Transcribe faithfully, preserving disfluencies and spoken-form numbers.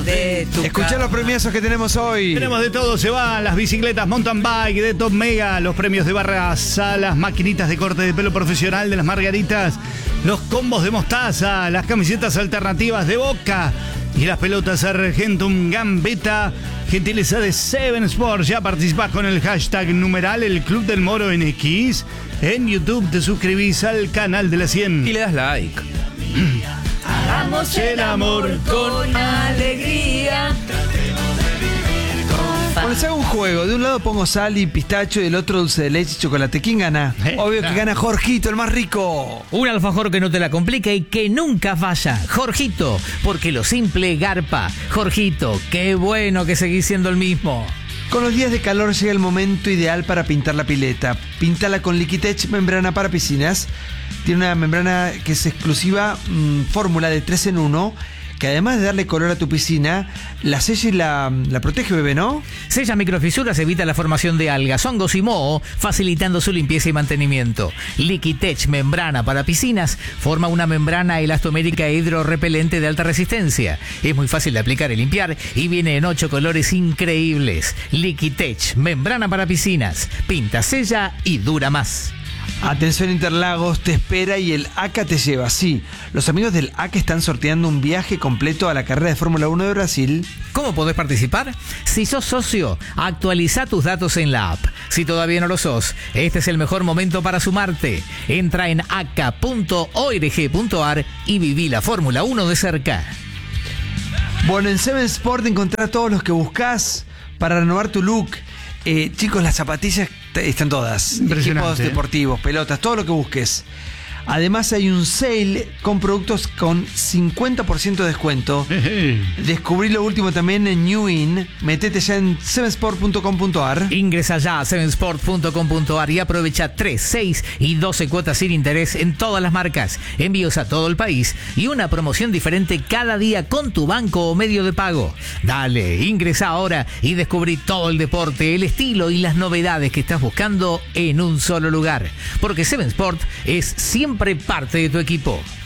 De tu Escuchá los premiazos que tenemos hoy. Tenemos de todo, se van las bicicletas mountain bike de Top Mega, los premios de barras a las maquinitas de corte de pelo profesional de las Margaritas, los combos de mostaza, las camisetas alternativas de Boca y las pelotas Argentum Gambetta, gentileza de Seven Sports. Ya participás con el hashtag numeral el Club del Moro en X. En YouTube te suscribís al canal de la cien y le das like. Hagamos el amor con alegría. Bueno, les hago un juego. De un lado pongo sal y pistacho y del otro dulce de leche y chocolate. ¿Quién gana? Eh, Obvio claro. que gana Jorgito, el más rico. Un alfajor que no te la complica y que nunca falla. Jorgito, porque lo simple garpa. Jorgito, qué bueno que seguís siendo el mismo. Con los días de calor llega el momento ideal para pintar la pileta. Píntala con Liquitech membrana para piscinas. Tiene una membrana que es exclusiva, mmm, fórmula de tres en uno, que además de darle color a tu piscina, la sella y la, la protege, bebé, ¿no? Sella microfisuras, evita la formación de algas, hongos y moho, facilitando su limpieza y mantenimiento. Liquitech membrana para piscinas forma una membrana elastomérica e hidrorrepelente de alta resistencia. Es muy fácil de aplicar y limpiar y viene en ocho colores increíbles. Liquitech membrana para piscinas. Pinta, sella y dura más. Atención Interlagos, te espera y el A C A te lleva. Sí, los amigos del A C A están sorteando un viaje completo a la carrera de Fórmula uno de Brasil. ¿Cómo podés participar? Si sos socio, actualiza tus datos en la app. Si todavía no lo sos, este es el mejor momento para sumarte. Entra en aca punto org punto ar y viví la Fórmula uno de cerca. Bueno, en Seven Sport encontrás todos los que buscas para renovar tu look. Eh, chicos, las zapatillas t- están todas. Impresionante, Equipos ¿eh? deportivos, pelotas, todo lo que busques. Además hay un sale con productos con cincuenta por ciento de descuento. Descubrí lo último también en New In. Metete ya en seven sport punto com punto ar. Ingresa ya a seven sport punto com punto ar y aprovecha tres, seis y doce cuotas sin interés en todas las marcas, envíos a todo el país y una promoción diferente cada día con tu banco o medio de pago. Dale, ingresa ahora y descubrí todo el deporte, el estilo y las novedades que estás buscando en un solo lugar. Porque Seven Sport es siempre parte de tu equipo.